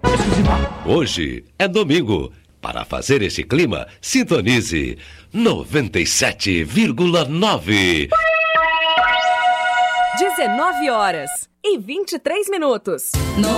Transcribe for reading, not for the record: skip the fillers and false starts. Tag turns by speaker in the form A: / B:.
A: Hoje é domingo. Para fazer este clima, sintonize 97,9.
B: 19 horas e 23 minutos.